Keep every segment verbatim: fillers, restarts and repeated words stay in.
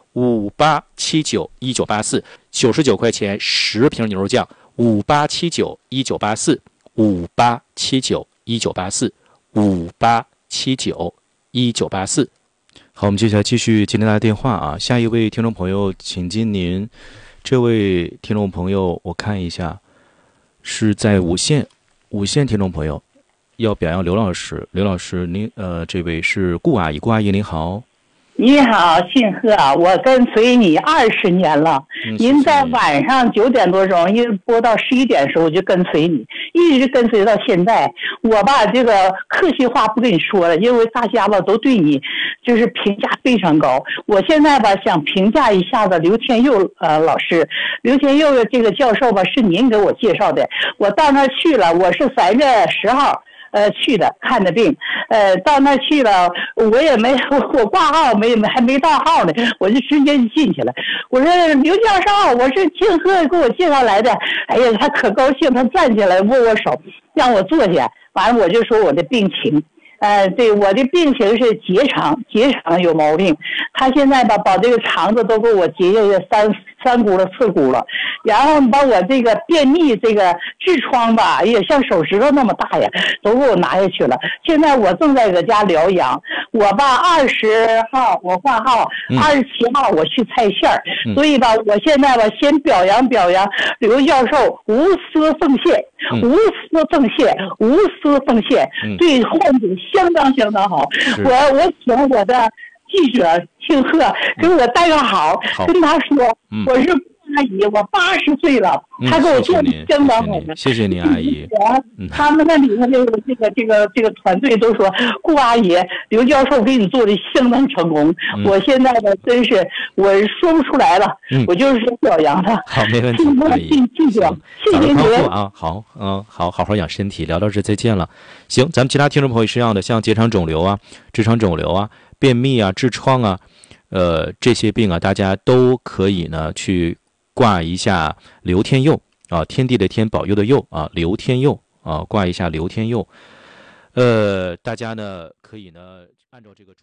五八七九一九八四，九十九块钱十瓶牛肉酱，五八七九一九八四，五八七九一九八四，五八七九一九八四。好，我们接下来继续接听大家电话啊。下一位听众朋友，请进您。这位听众朋友，我看一下，是在五线，五线听众朋友要表扬刘老师。刘老师，您呃，这位是顾阿姨，顾阿姨您好。 你好，信鹤，我跟随你二十年了。嗯、您在晚上九点多钟，因为播到十一点的时候，我就跟随你，一直跟随到现在。我吧，这个客气话不跟你说了，因为大家吧都对你就是评价非常高。我现在吧想评价一下子刘天佑呃老师，刘天佑这个教授吧是您给我介绍的，我到那儿去了，我是三月十号。呃，去的看的病，呃，到那去了，我也没我挂号没还没到号呢，我就直接进去了。我说刘教授，我是庆贺给我介绍来的。哎呀，他可高兴，他站起来握握手，让我坐下。完了我就说我的病情。呃，对，我的病情是结肠，结肠有毛病。他现在吧，把这个肠子都给我结下三三轱辘四轱辘，然后把我这个便秘这个痔疮吧，也像手指头那么大呀，都给我拿下去了。现在我正在搁家疗养。我吧，二十号我挂号，二十七号我去拆线儿、嗯，所以吧，我现在吧，先表扬表扬刘教授无私奉献。嗯、无私奉献，无私奉献，嗯、对患者相当相当好。我我请我的记者庆贺给我带个好，嗯、跟他说、嗯、我是阿姨，我八十岁了，他给我做的相当好的。 谢谢您，阿姨。 他们那里头这个这个这个这个团队都说，顾阿姨，刘教授给你做的相当成功。嗯、我现在呢，真是我说不出来了，嗯、我就是说表扬他。 好，没问题，阿姨。 记者，谢谢您啊，好，嗯，好好好养身体，聊到这再见了。行，咱们其他听众朋友是一样的，像结肠肿瘤啊、直肠肿瘤啊、便秘啊、痔疮啊，呃，这些病啊，大家都可以呢去挂一下刘天佑啊，天地的天，保佑的佑啊，刘天佑啊，挂一下刘天佑。呃，大家呢可以呢按照这个出。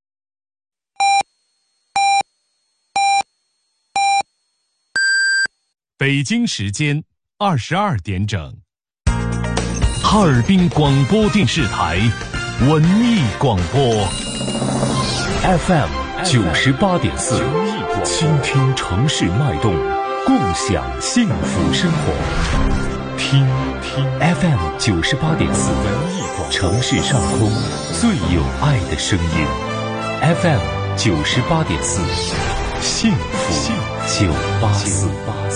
北京时间二十二点整，哈尔滨广播电视台文艺广播 F M 九十八点四，倾听城市脉动，共享幸福生活。听听 F M 九十八点四，城市上空最有爱的声音。F M 九十八点四，幸福九八四。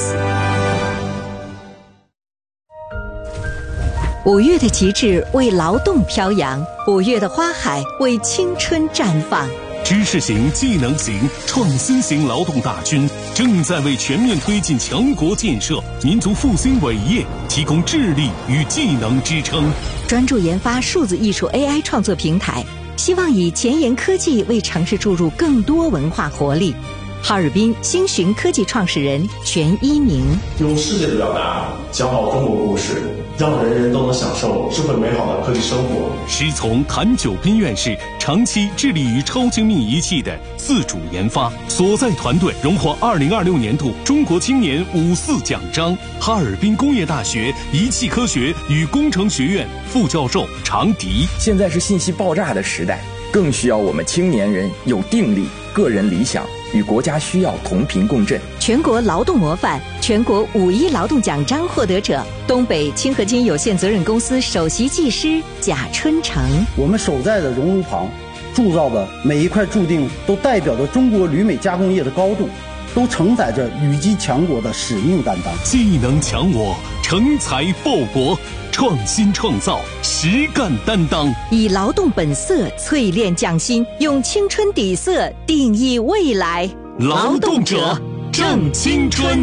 五月的极致为劳动飘扬，五月的花海为青春绽放。 知识型、技能型、创新型劳动大军正在为全面推进强国建设、民族复兴伟业提供智力与技能支撑。 专注研发数字艺术 A I 创作平台，希望以前沿科技为城市注入更多文化活力。哈尔滨星寻科技创始人全一鸣， 用世界的表达讲好中国故事，让人人都能享受智慧美好的科技生活。 师从谭九斌院士长期致力于超精密仪器的自主研发，所在团队荣获二零二六年度中国青年五四奖章。哈尔滨工业大学仪器科学与工程学院副教授常迪。 现在是信息爆炸的时代，更需要我们青年人有定力、个人理想，与国家需要同频共振。 全国劳动模范、全国五一劳动奖章获得者，东北清河金有限责任公司首席技师贾春成。 我们守在的熔炉旁铸造的每一块铸锭，都代表着中国铝镁加工业的高度，都承载着羽击强国的使命担当。 技能强我，成才报国，创新创造，实干担当， 以劳动本色淬炼匠心，用青春底色定义未来。 劳动者正青春。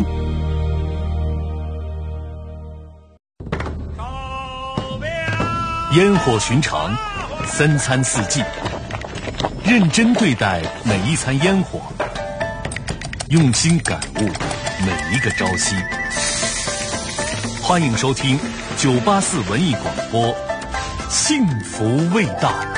烟火寻常，三餐四季，认真对待每一餐烟火，用心感悟每一个朝夕。欢迎收听九八四文艺广播，幸福味道。